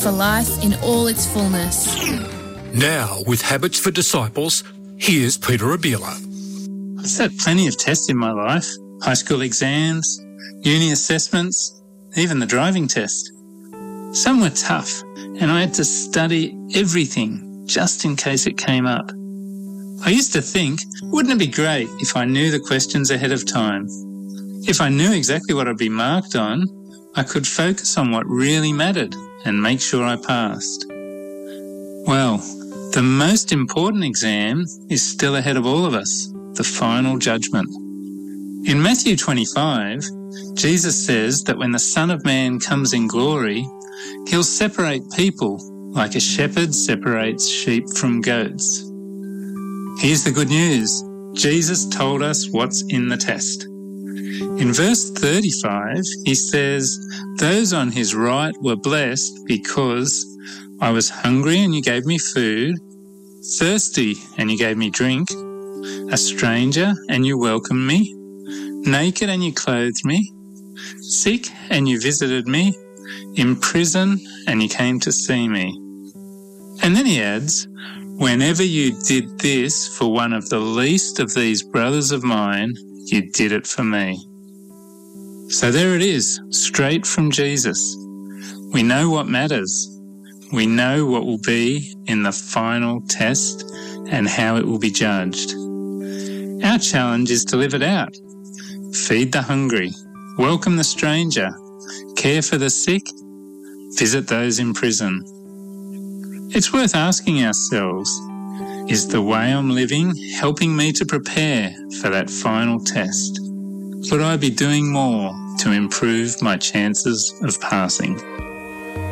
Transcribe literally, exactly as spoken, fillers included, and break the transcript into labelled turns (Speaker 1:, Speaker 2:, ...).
Speaker 1: for life in all its fullness.
Speaker 2: Now, with Habits for Disciples, here's Peter Abila.
Speaker 3: I've sat plenty of tests in my life, high school exams, uni assessments, even the driving test. Some were tough, and I had to study everything just in case it came up. I used to think, wouldn't it be great if I knew the questions ahead of time? If I knew exactly what I'd be marked on, I could focus on what really mattered and make sure I passed. Well, the most important exam is still ahead of all of us, the final judgment. In Matthew twenty-five, Jesus says that when the Son of Man comes in glory, he'll separate people like a shepherd separates sheep from goats. Here's the good news. Jesus told us what's in the test. In verse thirty-five, he says, "Those on his right were blessed because I was hungry and you gave me food, thirsty and you gave me drink, a stranger and you welcomed me, naked and you clothed me, sick and you visited me, in prison and you came to see me." And then he adds, "Whenever you did this for one of the least of these brothers of mine, you did it for me." So there it is, straight from Jesus. We know what matters. We know what will be in the final test and how it will be judged. Our challenge is to live it out. Feed the hungry, welcome the stranger, care for the sick, visit those in prison. It's worth asking ourselves, is the way I'm living helping me to prepare for that final test? Could I be doing more to improve my chances of passing?